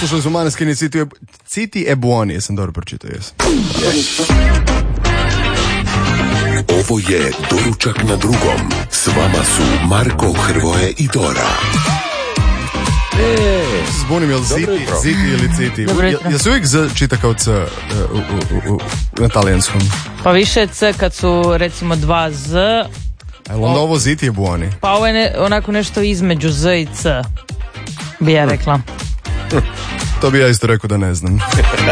Slušali smo Maneskin i Citi e Buoni, jesam dobro pročitao, jesam. Ovo je Doručak na drugom. S vama su Marko, Hrvoje i Dora. Zbunim, jel Ziti ili Citi? Jel se uvijek Z čita kao C na talijanskom? Pa više je C kad su recimo dva Z. Jel onda ovo Ziti e Buoni? Pa ovo je onako nešto između Z i C, bi ja rekla. To bi ja isto rekao da ne znam.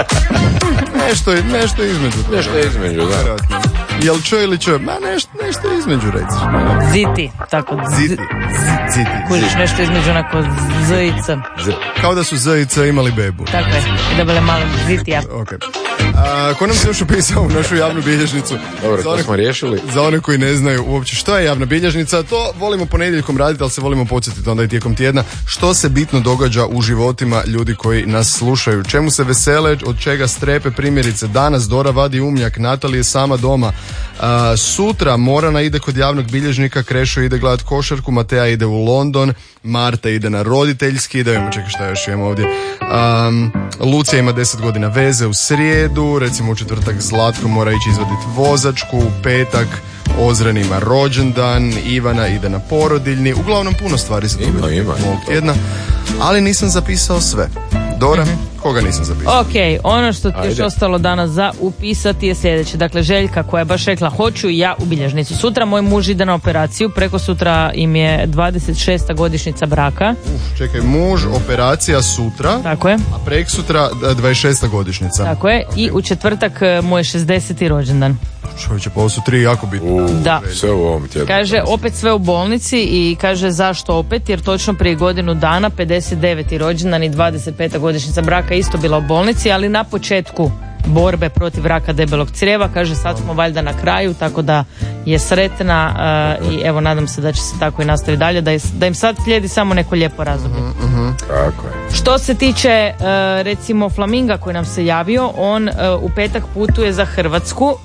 Nešto između. Nešto je između, da. Jel Č ili Č? Ma nešto između, reći. Ziti, tako. Ziti. Kužiš, nešto između onako Z i C. Kao da su Z i C imali bebu. Tako je, i dobile malo Zitija. Okay. Ko nam se još upisao u našu javnu bilježnicu? Dobro, to smo riješili. Za one koji ne znaju uopće što je javna bilježnica, to volimo ponedjeljkom raditi, ali se volimo podsjetiti onda i tijekom tjedna što se bitno događa u životima ljudi koji nas slušaju. Čemu se vesele, od čega strepe, primjerice danas Dora vadi umnjak, Natalija je sama doma. Sutra Morana ide kod javnog bilježnika, Krešo ide gledat košarku, Mateja ide u London, Marta ide na roditeljski, da vidimo, čekaj šta još imamo ovdje. Lucija ima 10 godina veze u srijedu, recimo u četvrtak Zlatko mora ići izvaditi vozačku, u petak Ozren ima rođendan, Ivana ide na porodiljni, uglavnom puno stvari se ima ovog tjedna, ali nisam zapisao sve. Dora, koga nisam zapisao? Ok, ono što ti još ostalo danas za upisati je sljedeće. Dakle, Željka koja je baš rekla hoću ja u bilježnicu. Sutra moj muž ide na operaciju, preko sutra im je 26. godišnjica braka. Čekaj, muž, operacija sutra. Tako je. A prek sutra 26. godišnjica. Tako je, okay. I u četvrtak mu je 60. rođendan. Čovječe, pa ovo su 3 jako bitno. Da. Sve u ovom tjednu. Kaže, opet sve u bolnici i kaže zašto opet, jer točno prije godinu dana 59. rođendan i 25. godišnjica braka isto bila u bolnici, ali na početku borbe protiv raka debelog crijeva, kaže sad smo valjda na kraju, tako da je sretna i evo nadam se da će se tako i nastaviti dalje, da im sad slijedi samo neko lijepo razdoblje. Tako je. Što se tiče recimo Flaminga koji nam se javio, on u petak putuje za Hrvatsku.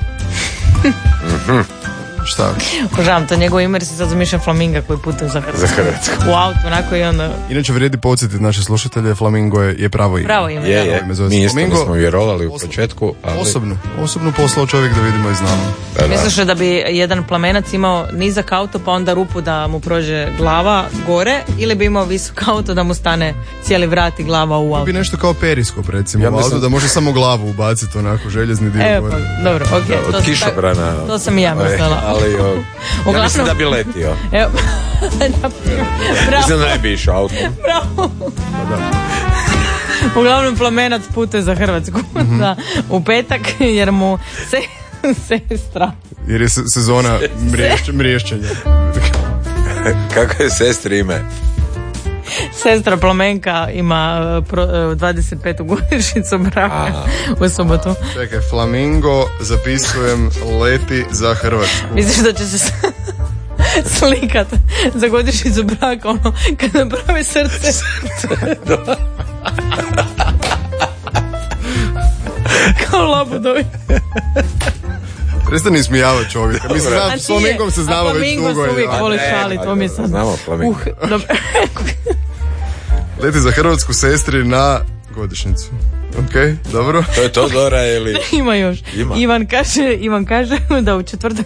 Šta? Obožavam to njegovo ime jer se sad zamišljam Flaminga koji putuje za Hrvatsku. U autu, onako i onda... Inače vrijedi podsjetiti naše slušatelje, Flamingo je pravo ime. Pravo ime. Je. Mi isto nismo vjerovali u početku, ali... Osobno poslao čovjek da vidimo i znamo. Misliš da bi jedan plamenac imao nizak auto pa onda rupu da mu prođe glava gore, ili bi imao visok auto da mu stane cijeli vrat i glava u auto? To bi nešto kao periskop recimo, u auto da može samo glavu ubaciti onako željezni dio gore. Pa, dobro, okej. Od kišobrana. To sam i ja mislila. Ja mislim da bi letio. Evo. Mislim da ne bi išao autom. Bravo. Uglavnom plamenac putuje za Hrvatsku u petak jer mu sestra. Jer je sezona mriješćenja. Kako je sestri ime? Sestra Plamenka ima 25. godišnjicu braka u subotu. Čekaj, Flamingo, zapisujem, leti za Hrvatsku. Misliš da će se slikat za godišnjicu braka, ono, kad napravi srce? Kao labudovi. Prestani smijavati čovjeka. Mislim, s Flamingom se znamo već dugo. A Flamingo se uvijek voli šalit, to mi je sad... Znamo Flamingo. Leti za Hrvatsku sestri na godišnjicu. Ok, dobro. To je to, Dora, ili... Ima još. Ima. Ivan kaže da u četvrtak...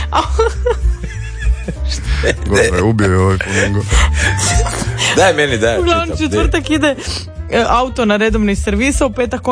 Gotovo, ubio je ovaj Flamingo. Daj meni, daj. Uglavnom četvrtak ide auto na redovni servis, a u petak